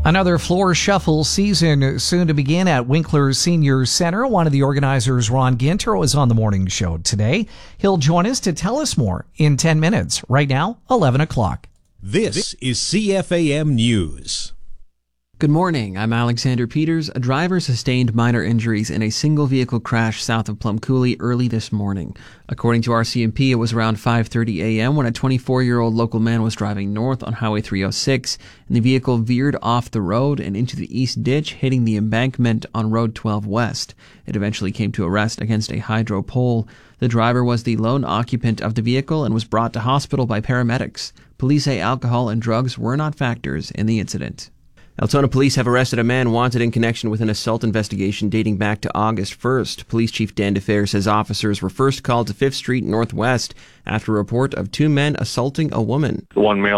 Another floor shuffle season soon to begin at Winkler Senior Center. One of the organizers, Ron Ginter, was on the morning show today. He'll join us to tell us more in 10 minutes. Right now, 11 o'clock. This is CFAM News. Good morning. I'm Alexander Peters. A driver sustained minor injuries in a single-vehicle crash south of Plum Coulee early this morning. According to RCMP, it was around 5:30 a.m. when a 24-year-old local man was driving north on Highway 306, and the vehicle veered off the road and into the east ditch, hitting the embankment on Road 12 West. It eventually came to a rest against a hydro pole. The driver was the lone occupant of the vehicle and was brought to hospital by paramedics. Police say alcohol and drugs were not factors in the incident. Altona police have arrested a man wanted in connection with an assault investigation dating back to August 1st. Police Chief Dan DeFair says officers were first called to 5th Street Northwest after a report of two men assaulting a woman. One male